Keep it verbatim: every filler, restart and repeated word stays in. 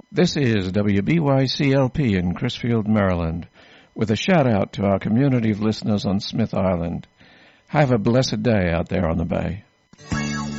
This is W B Y C L P in Crisfield, Maryland, with a shout-out to our community of listeners on Smith Island. Have a blessed day out there on the bay.